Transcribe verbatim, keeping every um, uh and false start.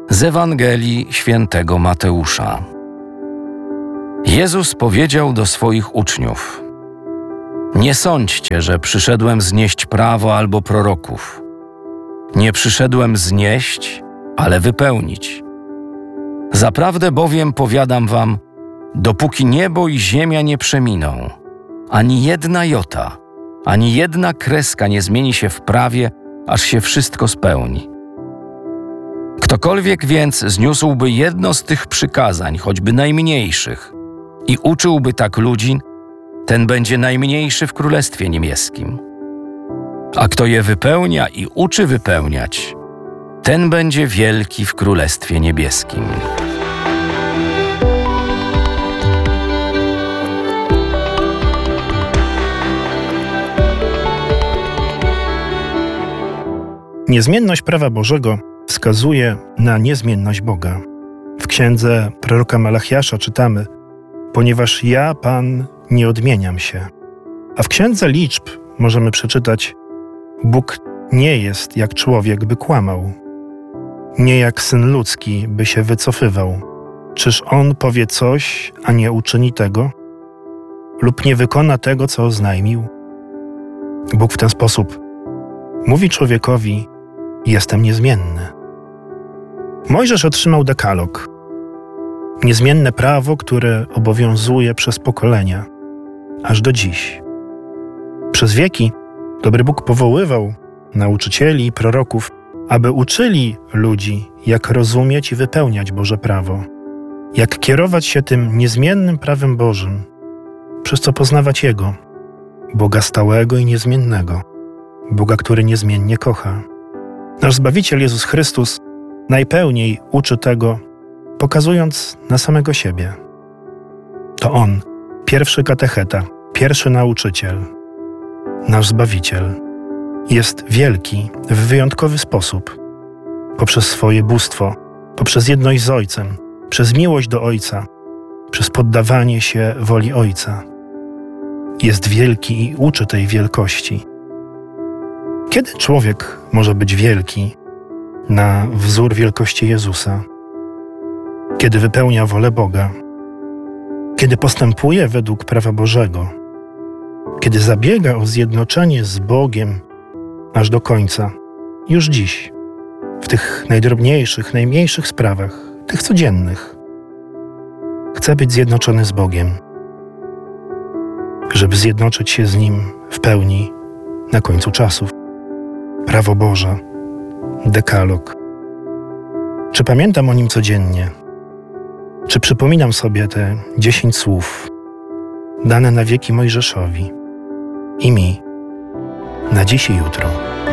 Z Ewangelii Świętego Mateusza. Jezus powiedział do swoich uczniów: Nie sądźcie, że przyszedłem znieść prawo albo proroków. Nie przyszedłem znieść, ale wypełnić. Zaprawdę bowiem powiadam wam, dopóki niebo i ziemia nie przeminą, ani jedna jota, ani jedna kreska nie zmieni się w prawie, aż się wszystko spełni. Ktokolwiek więc zniósłby jedno z tych przykazań, choćby najmniejszych, i uczyłby tak ludzi, ten będzie najmniejszy w Królestwie Niebieskim. A kto je wypełnia i uczy wypełniać, ten będzie wielki w Królestwie Niebieskim. Niezmienność prawa Bożego wskazuje na niezmienność Boga. W księdze proroka Malachiasza czytamy: Ponieważ ja, Pan, nie odmieniam się. A w księdze liczb możemy przeczytać: Bóg nie jest jak człowiek, by kłamał. Nie jak syn ludzki, by się wycofywał. Czyż on powie coś, a nie uczyni tego? Lub nie wykona tego, co oznajmił? Bóg w ten sposób mówi człowiekowi: Jestem niezmienny. Mojżesz otrzymał dekalog, niezmienne prawo, które obowiązuje przez pokolenia, aż do dziś. Przez wieki dobry Bóg powoływał nauczycieli i proroków, aby uczyli ludzi, jak rozumieć i wypełniać Boże prawo, jak kierować się tym niezmiennym prawem Bożym, przez co poznawać Jego, Boga stałego i niezmiennego, Boga, który niezmiennie kocha. Nasz Zbawiciel Jezus Chrystus najpełniej uczy tego, pokazując na samego siebie. To On, pierwszy katecheta, pierwszy nauczyciel, nasz Zbawiciel, jest wielki w wyjątkowy sposób, poprzez swoje bóstwo, poprzez jedność z Ojcem, przez miłość do Ojca, przez poddawanie się woli Ojca. Jest wielki i uczy tej wielkości. Kiedy człowiek może być wielki na wzór wielkości Jezusa? Kiedy wypełnia wolę Boga, kiedy postępuje według prawa Bożego, kiedy zabiega o zjednoczenie z Bogiem aż do końca, już dziś, w tych najdrobniejszych, najmniejszych sprawach, tych codziennych. Chce być zjednoczony z Bogiem, żeby zjednoczyć się z Nim w pełni na końcu czasów. Prawo Boże, dekalog. Czy pamiętam o nim codziennie? Czy przypominam sobie te dziesięć słów dane na wieki Mojżeszowi i mi na dziś i jutro?